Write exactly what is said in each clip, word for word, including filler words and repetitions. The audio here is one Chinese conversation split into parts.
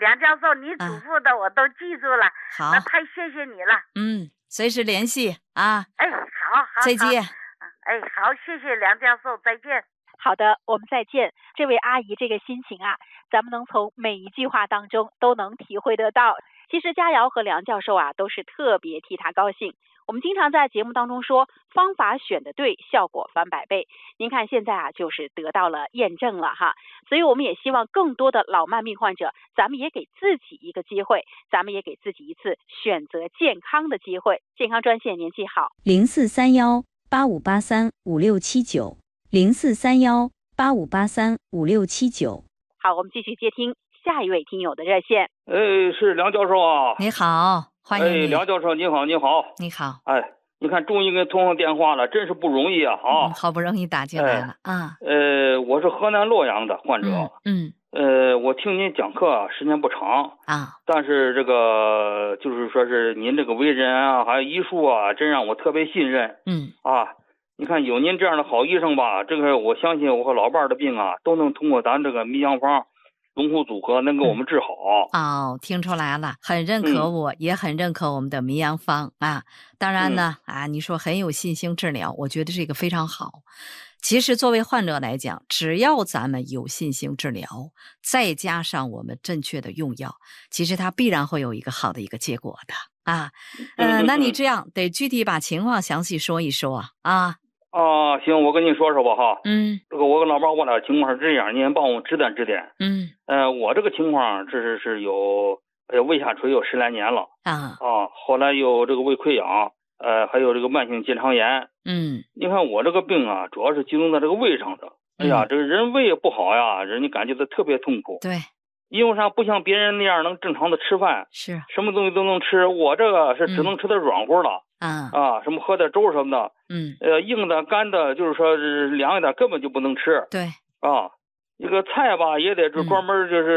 梁教授，你嘱咐的我都记住了。 好， 那太谢谢你了。 嗯，随时联系啊。 哎，好好， 再见。 哎，好，谢谢梁教授，再见。 好的，我们再见。这位阿姨这个心情啊，咱们能从每一句话当中都能体会得到。其实佳瑶和梁教授啊，都是特别替她高兴。我们经常在节目当中说，方法选得对，效果翻百倍。您看现在啊，就是得到了验证了哈。所以我们也希望更多的老慢病患者，咱们也给自己一个机会，咱们也给自己一次选择健康的机会。健康专线您记好： 零四三幺八五八三五六七九，零四三幺八五八三五六七九。 好，我们继续接听下一位听友的热线。 哎，是梁教授啊。 你好，欢迎你。 哎，梁教授，你好，你好。 你好。 哎，你看，终于给通上电话了，真是不容易啊！啊、 嗯，好不容易打进来了、哎、啊。 呃，我是河南洛阳的患者。 嗯。 嗯呃，我听您讲课时间不长啊， 但是这个就是说是您这个为人啊，还有医术啊，真让我特别信任。 嗯。 啊，你看有您这样的好医生吧，这个我相信我和老伴儿的病啊，都能通过咱这个迷养方龙虎组合能给我们治好。 嗯、哦，听出来了，很认可我、嗯、也很认可我们的迷养方啊。当然呢、嗯、啊，你说很有信心治疗，我觉得这个非常好。其实作为患者来讲，只要咱们有信心治疗，再加上我们正确的用药，其实它必然会有一个好的一个结果的啊。呃，那你这样得具体把情况详细说一说啊。 啊，行，我跟你说说吧哈。 嗯， 这个我跟老伴儿我俩情况是这样，您帮我指点指点。 嗯， 呃，我这个情况这是是有呃胃下垂有十来年了啊啊，后来有这个胃溃疡，呃，还有这个慢性结肠炎。 嗯， 你看我这个病啊，主要是集中在这个胃上的。哎呀， 嗯、 这个人胃不好呀，人家感觉到特别痛苦。 对， 因为啥不像别人那样能正常的吃饭， 是什么东西都能吃，我这个是只能吃点软乎的。 嗯、 啊，什么喝点粥什么的。 嗯， 呃，硬的干的，就是说是凉一点根本就不能吃。 对， 啊，这个菜吧也得是专门就是、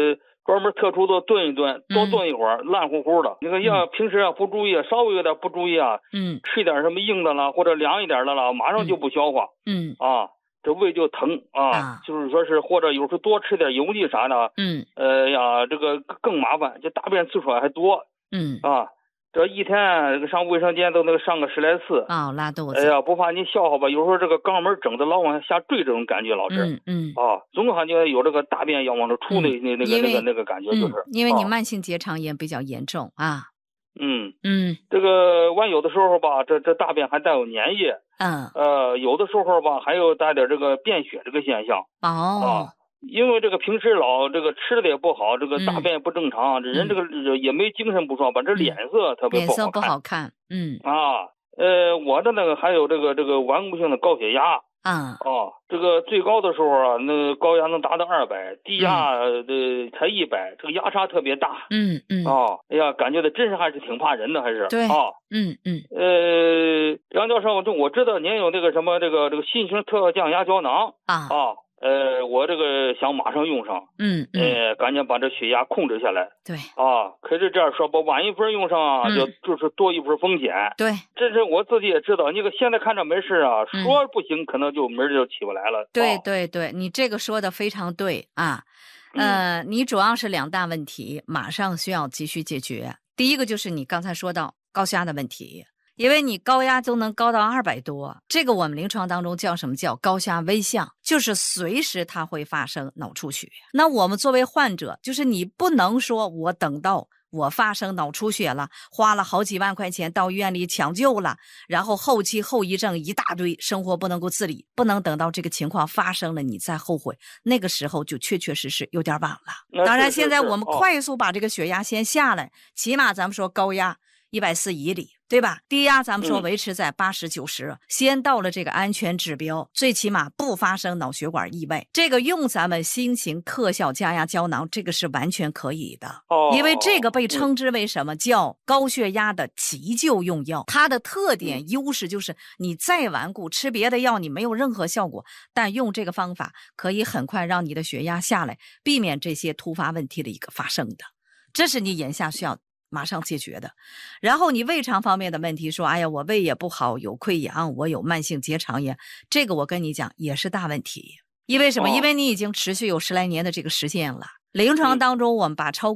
嗯、专门特殊的炖一炖，多炖一会儿，嗯、烂乎乎的。那个要、嗯、平时要不注意，稍微有点不注意啊， 嗯， 吃一点什么硬的了或者凉一点的了，马上就不消化。 嗯， 啊，这胃就疼啊， 啊就是说是或者有时候多吃点油腻啥的。 嗯， 呃呀，这个更麻烦，就大便次数还多。 嗯， 啊。这一天这个上卫生间都能上个十来次啊、哦，拉肚子。 哎呀，不怕你笑话吧？有时候这个肛门整的老往下坠，这种感觉老是。 嗯嗯。 啊，总感觉有这个大便要往这出那、嗯、那那个那个那个感觉就是。 嗯、因为你慢性结肠炎比较严重啊。 嗯嗯。 这个完有的时候吧，这这大便还带有粘液。 嗯。 呃，有的时候吧，还有带点这个便血这个现象。 哦。 啊。因为这个平时老这个吃的也不好，这个大便也不正常，这、嗯、人这个也没精神不说，把这脸色特别不好看。脸色不好看，嗯啊，呃，我的那个还有这个这个顽固性的高血压， 啊啊，这个最高的时候啊，那高压能达到二百，低压的、嗯呃、才一百，这个压差特别大。 嗯嗯啊，哎呀，感觉的真是还是挺怕人的，还是对啊， 嗯嗯， 呃，杨教授，这我知道您有那个什么这个这个新型特降压胶囊啊啊。呃，我这个想马上用上， 嗯嗯， 呃，赶紧把这血压控制下来。 对啊，可是这样说吧，晚一分用上啊，嗯、就就是多一份风险。 对， 这是我自己也知道。你个现在看着没事啊，嗯、说不行，可能就门就起不来了。 对、 啊、 对对，你这个说的非常对啊。呃，嗯、你主要是两大问题，马上需要急需解决。第一个就是你刚才说到高血压的问题。因为你高压都能高到二百多，这个我们临床当中叫什么叫高血压危象，就是随时它会发生脑出血。那我们作为患者，就是你不能说我等到我发生脑出血了，花了好几万块钱到医院里抢救了，然后后期后遗症一大堆，生活不能够自理，不能等到这个情况发生了你再后悔，那个时候就确确实实有点晚了。当然现在我们快速把这个血压先下来，起码咱们说高压一百四以里，对吧？低压咱们说维持在八十九十，先到了这个安全指标，最起码不发生脑血管意外。这个用咱们新型特效降压胶囊，这个是完全可以的。 哦， 因为这个被称之为什么叫高血压的急救用药，它的特点优势就是你再顽固吃别的药你没有任何效果，但用这个方法可以很快让你的血压下来，避免这些突发问题的一个发生的。这是你眼下需要马上解决的。然后你胃肠方面的问题说，哎呀，我胃也不好，有溃疡，我有慢性结肠炎，这个我跟你讲也是大问题。因为什么？因为你已经持续有十来年的这个实践了。临床当中我们把超